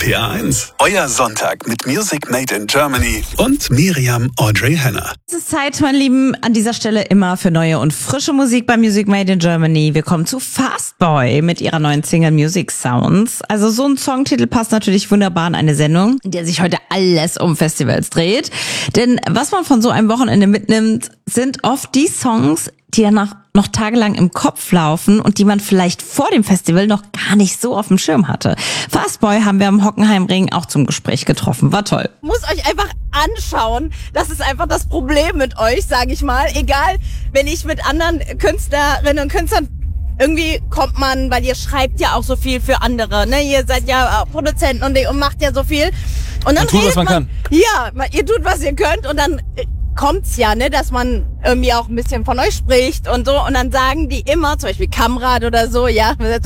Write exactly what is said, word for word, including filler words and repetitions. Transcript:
P R eins. Euer Sonntag mit Music Made in Germany und Miriam Audrey Henner. Es ist Zeit, meine Lieben, an dieser Stelle immer für neue und frische Musik bei Music Made in Germany. Wir kommen zu Fastboy mit ihrer neuen Single Music Sounds. Also so ein Songtitel passt natürlich wunderbar in eine Sendung, in der sich heute alles um Festivals dreht. Denn was man von so einem Wochenende mitnimmt, sind oft die Songs, die danach noch tagelang im Kopf laufen und die man vielleicht vor dem Festival noch gar nicht so auf dem Schirm hatte. Fastboy haben wir am Hockenheimring auch zum Gespräch getroffen. War toll. Muss euch einfach anschauen. Das ist einfach das Problem mit euch, sage ich mal. Egal, wenn ich mit anderen Künstlerinnen und Künstlern irgendwie kommt man, weil ihr schreibt ja auch so viel für andere, ne? Ihr seid ja Produzenten und, und macht ja so viel. Und dann man tut, redet was man, man kann. Ja, ihr tut, was ihr könnt und dann kommt's ja, ne, dass man irgendwie auch ein bisschen von euch spricht und so und dann sagen die immer, zum Beispiel Kamrad oder so, ja,